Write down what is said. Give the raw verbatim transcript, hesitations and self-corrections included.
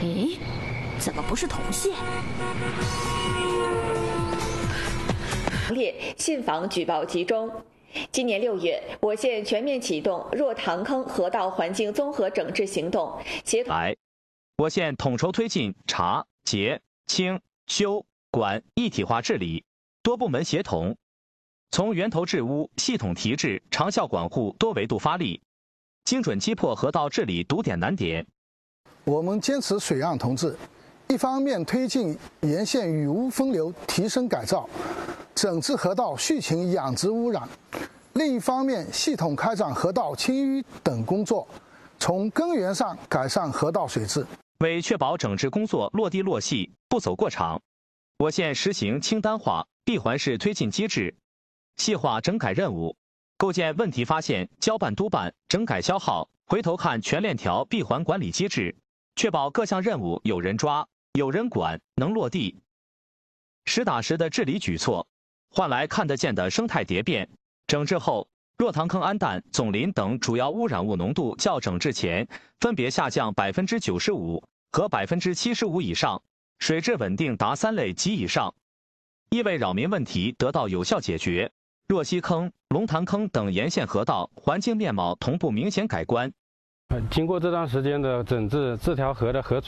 诶，怎么不是铜线？ 烈信访举报集中。今年六月，我县全面启动若塘坑河道环境综合整治行动，协同。 来，我县统筹推进查、结、清、修、管一体化治理，多部门协同，从源头治污、系统提质、长效管护多维度发力，精准击破河道治理堵点难点。 我们坚持水岸同治，一方面推进沿线雨污分流提升改造，整治河道畜禽养殖污染；另一方面，系统开展河道清淤等工作，从根源上改善河道水质。 为确保整治工作落地落细、不走过场，我县实行清单化、闭环式推进机制，细化整改任务，构建问题发现、交办督办、整改消耗、回头看全链条闭环管理机制，确保各项任务有人抓、有人管，能落地。实打实的治理举措，换来看得见的生态蝶变。整治后，若塘坑氨氮、总磷等主要污染物浓度较整治前分别下降百分之九十五和百分之七十五以上，水质稳定达三类及以上，异味扰民问题得到有效解决。若溪坑、龙潭坑等沿线河道环境面貌同步明显改观。 经过这段时间的整治，这条河的河